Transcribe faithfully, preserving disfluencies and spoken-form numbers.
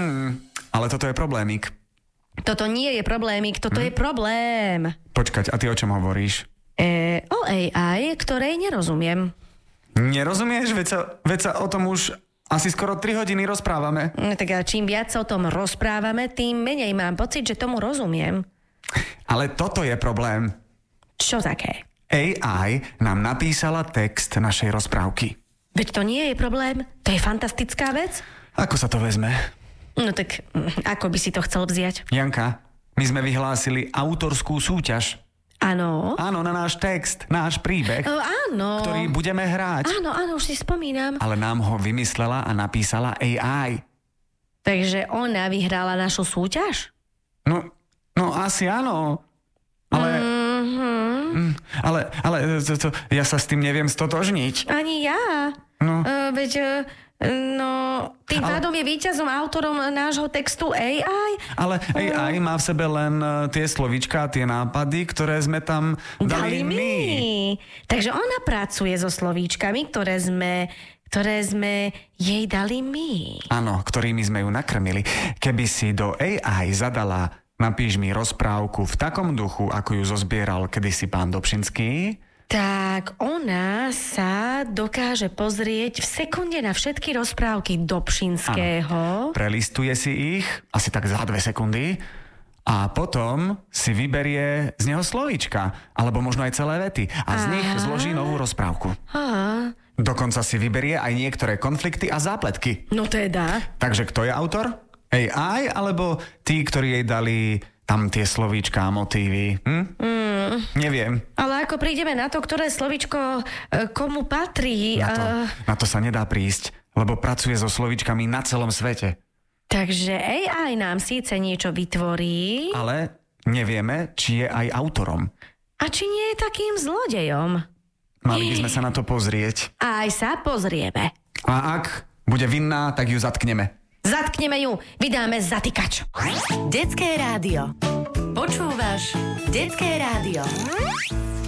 Hmm, ale toto je problémik. Toto nie je problémik, toto hm? je problém. Počkať, a ty o čom hovoríš? E, o á í, ktorej nerozumiem. Nerozumieš? Veď sa, veď sa o tom už asi skoro tri hodiny rozprávame. No, tak a čím viac sa o tom rozprávame, tým menej mám pocit, že tomu rozumiem. Ale toto je problém. Čo také? á í nám napísala text našej rozprávky. Veď to nie je problém, to je fantastická vec. Ako sa to vezme? No tak, ako by si to chcel vziať? Janka, my sme vyhlásili autorskú súťaž. Áno. Áno, na náš text, náš príbeh, o, áno. ktorý budeme hrať. Áno, áno, už si spomínam. Ale nám ho vymyslela a napísala á í. Takže ona vyhrala našu súťaž? No, no asi áno. Ale... Mm-hmm. Ale, ale to, to, ja sa s tým neviem stotožniť. Ani ja. No. Uh, veď... Uh, no... Tým ale... pádom je víťazom, autorom nášho textu á í. Ale á í má v sebe len uh, tie slovíčka, tie nápady, ktoré sme tam dali, dali my. my. Takže ona pracuje so slovíčkami, ktoré sme... ktoré sme jej dali my. Áno, ktorými sme ju nakrmili. Keby si do á í zadala napíš mi rozprávku v takom duchu, ako ju zozbieral kedysi pán Dobšinský, tak ona sa dokáže pozrieť v sekunde na všetky rozprávky Dobšinského. Áno. Prelistuje si ich asi tak za dve sekundy a potom si vyberie z neho slovíčka, alebo možno aj celé vety a z Aha. nich zloží novú rozprávku. Aha. Dokonca si vyberie aj niektoré konflikty a zápletky. No teda. Takže kto je autor? á í alebo tí, ktorí jej dali tam tie slovíčka a motívy? Hm? Mm. Neviem. Ale ako prídeme na to, ktoré slovíčko komu patrí? Na to, uh... na to sa nedá prísť, lebo pracuje so slovíčkami na celom svete. Takže á í nám síce niečo vytvorí, ale nevieme, či je aj autorom. A či nie je takým zlodejom? Mali by sme sa na to pozrieť. Aj sa pozrieme. A ak bude vinná, tak ju zatkneme. Zatkneme ju, vydáme zatykač. Detské rádio. Počúvaš Detské rádio.